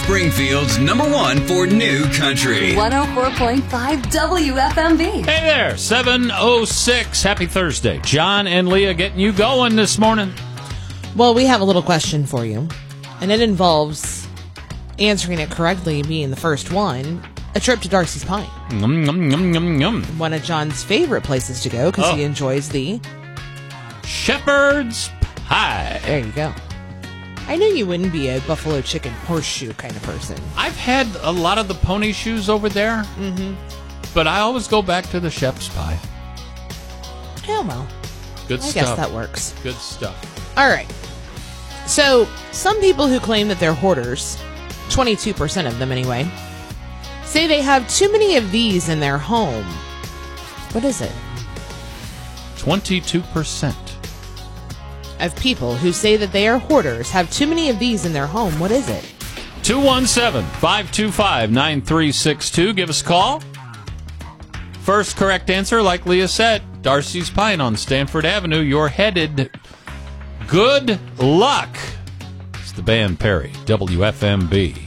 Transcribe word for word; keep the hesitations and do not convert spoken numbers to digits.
Springfield's number one for new country. one oh four point five W F M B. Hey there, seven oh six. Happy Thursday. John and Leah getting you going this morning. Well, we have a little question for you, and it involves answering it correctly, being the first one. A trip to Darcy's Pine. Yum, yum, yum, yum, yum. One of John's favorite places to go because Oh. he enjoys the... Shepherd's Pie. There you go. I knew you wouldn't be a buffalo chicken horseshoe kind of person. I've had a lot of the pony shoes over there, mm-hmm. but I always go back to the Shepherd's Pie. Oh, well. Good I stuff. guess that works. Good stuff. All right. So, some people who claim that they're hoarders, twenty-two percent of them anyway, say they have too many of these in their home. What is it? twenty-two percent. Of people who say that they are hoarders have too many of these in their home. What is it? two one seven, five two five, nine three six two. Give us a call. First correct answer, like Leah said, Darcy's Pine on Stanford Avenue. You're headed. Good luck. It's the band Perry, W F M B.